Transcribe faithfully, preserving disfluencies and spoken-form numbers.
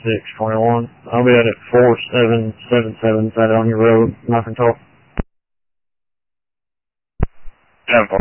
six twenty-one. I'll be out at four seven seven seven Salonia Road, Knife and Talk. ten four.